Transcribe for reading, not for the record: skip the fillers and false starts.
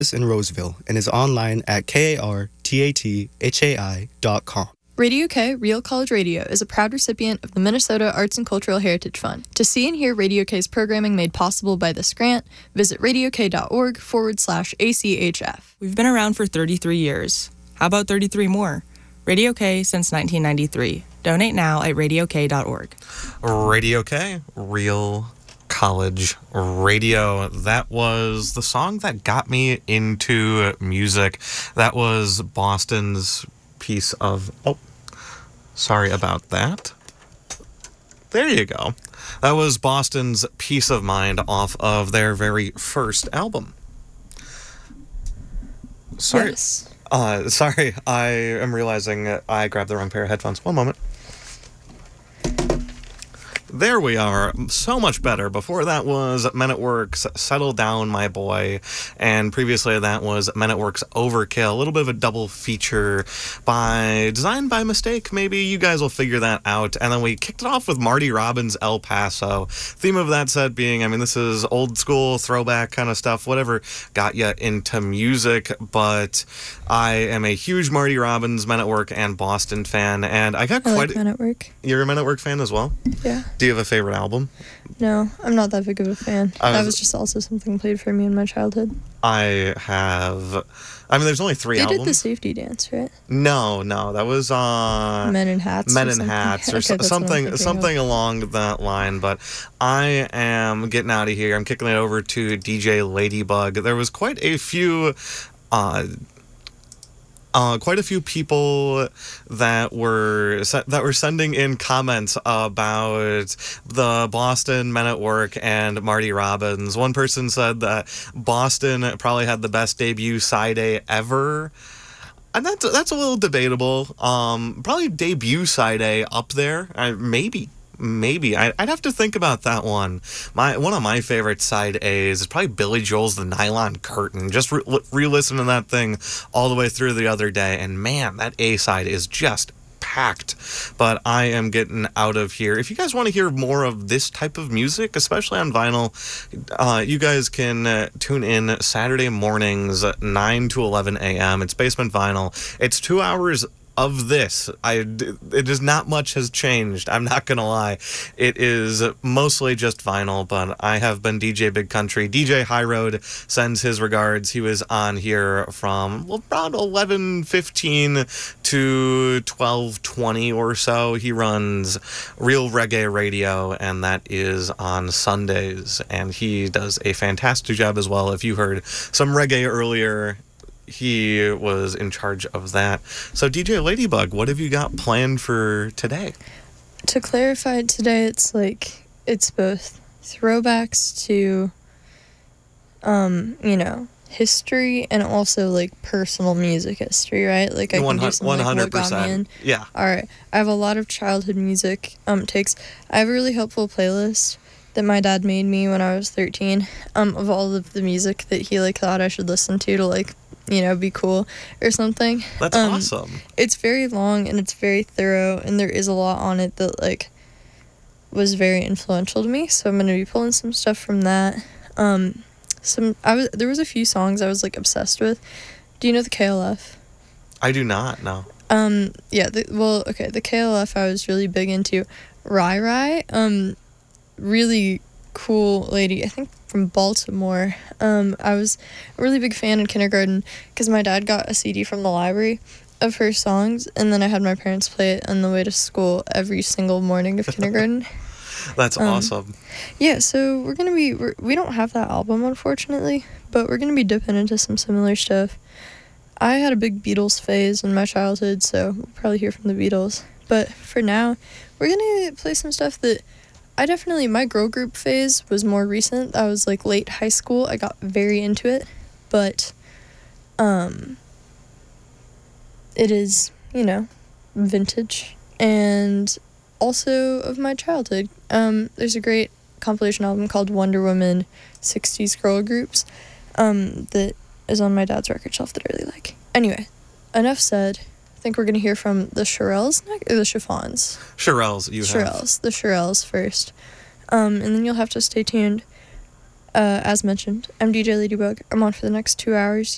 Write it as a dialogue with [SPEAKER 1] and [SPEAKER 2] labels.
[SPEAKER 1] in Roseville and is online at kartathai.com.
[SPEAKER 2] Radio K Real College Radio is a proud recipient of the Minnesota Arts and Cultural Heritage Fund. To see and hear Radio K's programming made possible by this grant, visit radiok.org/ACHF.
[SPEAKER 3] We've been around for 33 years. How about 33 more? Radio K since 1993. Donate now at radiok.org.
[SPEAKER 4] Radio K, Real College Radio. That was the song that got me into music. That was Boston's piece of... Oh, sorry about that. There you go. That was Boston's Peace of Mind off of their very first album. Sorry.
[SPEAKER 2] Yes.
[SPEAKER 4] Sorry, I am realizing I grabbed the wrong pair of headphones. One moment. There we are. So much better. Before that was Men at Work's Settle Down, My Boy. And previously that was Men at Work's Overkill. A little bit of a double feature designed by mistake. Maybe you guys will figure that out. And then we kicked it off with Marty Robbins' El Paso. Theme of that set being, I mean, this is old school, throwback kind of stuff, whatever got you into music. But I am a huge Marty Robbins, Men at Work, and Boston fan. And I got
[SPEAKER 2] like Men at Work.
[SPEAKER 4] You're a Men at Work fan as well?
[SPEAKER 2] Yeah.
[SPEAKER 4] Do you have a favorite album?
[SPEAKER 2] No, I'm not that big of a fan. That was just also something played for me in my childhood.
[SPEAKER 4] There's only three albums.
[SPEAKER 2] They did the Safety Dance, right?
[SPEAKER 4] No, that was
[SPEAKER 2] Men in Hats.
[SPEAKER 4] Men in Hats, or
[SPEAKER 2] okay,
[SPEAKER 4] something along that line. But I am getting out of here. I'm kicking it over to DJ Ladybug. There was quite a few people that were sending in comments about the Boston Men at Work and Marty Robbins. One person said that Boston probably had the best debut side A ever. And that's a little debatable. Probably debut side A up there. Maybe. I'd have to think about that one. One of my favorite side A's is probably Billy Joel's The Nylon Curtain. Just re-listen to that thing all the way through the other day, and man, that A side is just packed. But I am getting out of here. If you guys want to hear more of this type of music, especially on vinyl, you guys can tune in Saturday mornings at 9 to 11 a.m. It's Basement Vinyl. It's 2 hours of this. It is not much has changed. I'm not gonna lie. It is mostly just vinyl, but I have been DJ Big Country. DJ High Road sends his regards. He was on here from around 11:15 to 12:20 or so. He runs Real Reggae Radio, and that is on Sundays, and he does a fantastic job as well. If you heard some reggae earlier, he was in charge of that. So DJ Ladybug, what have you got planned for today?
[SPEAKER 2] To clarify, today it's both throwbacks to history and also like personal music history, right? Like I can do something like what got me in.
[SPEAKER 4] Yeah.
[SPEAKER 2] All right. I have a lot of childhood music takes. I have a really helpful playlist that my dad made me when I was 13 of all of the music that he thought I should listen to be cool or something.
[SPEAKER 4] That's awesome.
[SPEAKER 2] It's very long and it's very thorough, and there is a lot on it that was very influential to me. So I'm gonna be pulling some stuff from that. There was a few songs I was obsessed with. Do you know the KLF?
[SPEAKER 4] I do not. No.
[SPEAKER 2] The KLF I was really big into. Rai Rai, really cool lady, I think from Baltimore. I was a really big fan in kindergarten because my dad got a CD from the library of her songs, and then I had my parents play it on the way to school every single morning of kindergarten.
[SPEAKER 4] That's awesome.
[SPEAKER 2] Yeah, so we don't have that album, unfortunately, but we're gonna be dipping into some similar stuff. I had a big Beatles phase in my childhood, so we'll probably hear from the Beatles. But for now, we're gonna play some stuff that my girl group phase was more recent. I was late high school. I got very into it, but it is, vintage and also of my childhood. There's a great compilation album called Wonder Woman 60s Girl Groups that is on my dad's record shelf that I really like. Anyway, enough said. I think we're going to hear from the Shirelles or the Chiffons. The Shirelles first. And then you'll have to stay tuned. As mentioned, I'm DJ Ladybug. I'm on for the next 2 hours.